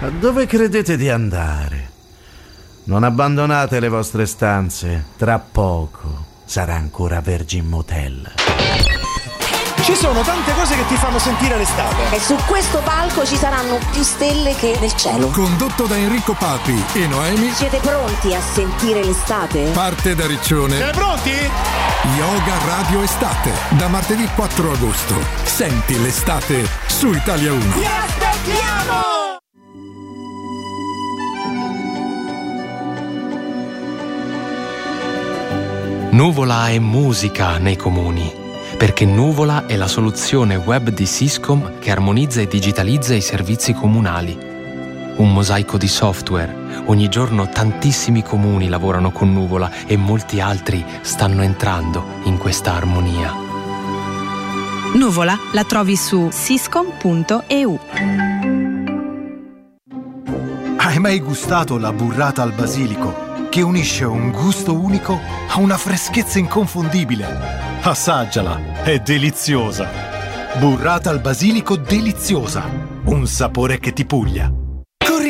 Dove credete di andare? Non abbandonate le vostre stanze, tra poco sarà ancora Virgin Motel. Ci sono tante cose che ti fanno sentire l'estate. E su questo palco ci saranno più stelle che nel cielo. Condotto da Enrico Papi e Noemi. Siete pronti a sentire l'estate? Parte da Riccione. Siete pronti? Yoga Radio Estate. Da martedì 4 agosto. Senti l'estate su Italia 1. Ti aspettiamo! Nuvola è musica nei comuni, perché Nuvola è la soluzione web di Syscom che armonizza e digitalizza i servizi comunali. Un mosaico di software. Ogni giorno tantissimi comuni lavorano con Nuvola e molti altri stanno entrando in questa armonia. Nuvola la trovi su syscom.eu. Hai mai gustato la burrata al basilico, che unisce un gusto unico a una freschezza inconfondibile? Assaggiala, è deliziosa. Burrata al basilico deliziosa, un sapore che ti puglia.